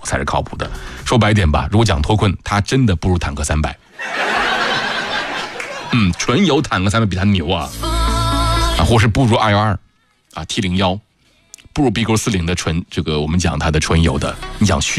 才是靠谱的。说白一点吧，如果讲脱困，它真的不如坦克300。纯油坦克300比它牛啊，或是不如212啊 T01，不如 B 勾40的纯这个我们讲它的纯油的，你讲续